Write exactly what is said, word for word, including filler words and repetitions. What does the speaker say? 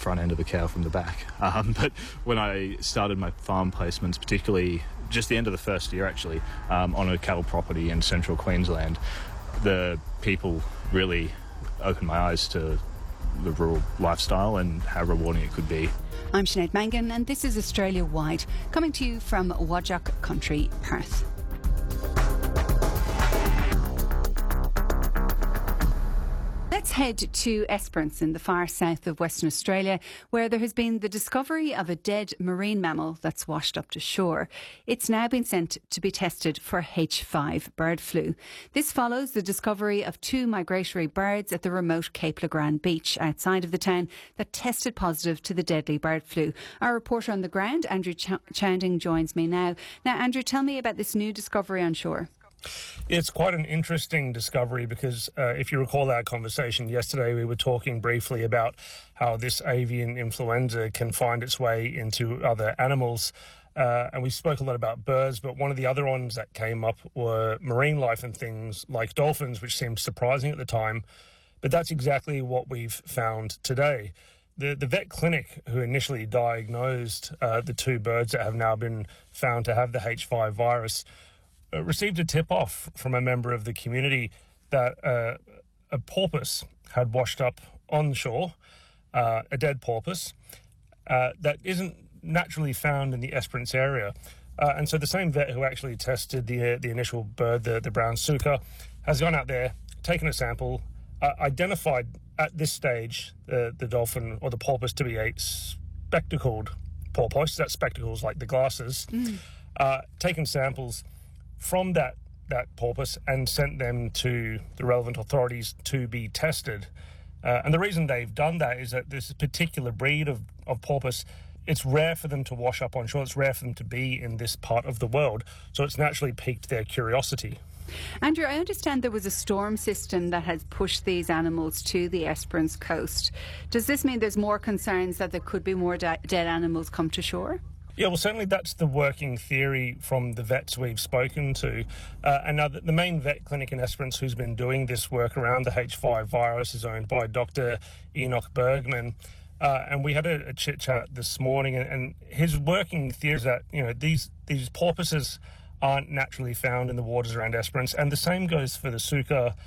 front end of a cow from the back. Um, but when I started my farm placements, particularly just the end of the first year actually, um, on a cattle property in central Queensland, the people really opened my eyes to the rural lifestyle and how rewarding it could be. I'm Sinead Mangan and this is Australia Wide, coming to you from Whadjuk Country, Perth. Let's head to Esperance in the far south of Western Australia, where there has been the discovery of a dead marine mammal that's washed up to shore. It's now been sent to be tested for H five bird flu. This follows the discovery of two migratory birds at the remote Cape Le Grand beach outside of the town that tested positive to the deadly bird flu. Our reporter on the ground, Andrew Ch- Chounding, joins me now. Now, Andrew, tell me about this new discovery on shore. It's quite an interesting discovery because uh, if you recall our conversation yesterday, we were talking briefly about how this avian influenza can find its way into other animals. Uh, and we spoke a lot about birds, but one of the other ones that came up were marine life and things like dolphins, which seemed surprising at the time. But that's exactly what we've found today. The, the vet clinic who initially diagnosed uh, the two birds that have now been found to have the H five virus Uh, received a tip-off from a member of the community that uh, a porpoise had washed up on shore, uh, a dead porpoise, uh, that isn't naturally found in the Esperance area. Uh, and so the same vet who actually tested the uh, the initial bird, the, the brown suka, has gone out there, taken a sample, uh, identified at this stage uh, the dolphin or the porpoise to be a spectacled porpoise. That's spectacles like the glasses. Mm. Uh, taken samples from that, that porpoise and sent them to the relevant authorities to be tested. Uh, and the reason they've done that is that this particular breed of, of porpoise, it's rare for them to wash up on shore. It's rare for them to be in this part of the world. So it's naturally piqued their curiosity. Andrew, I understand there was a storm system that has pushed these animals to the Esperance coast. Does this mean there's more concerns that there could be more di- dead animals come to shore? Yeah, well, certainly that's the working theory from the vets we've spoken to. Uh, and now the, the main vet clinic in Esperance who's been doing this work around the H five virus is owned by Doctor Enoch Bergman. Uh, and we had a, a chit-chat this morning, and, and his working theory is that, you know, these, these porpoises aren't naturally found in the waters around Esperance. And the same goes for the suka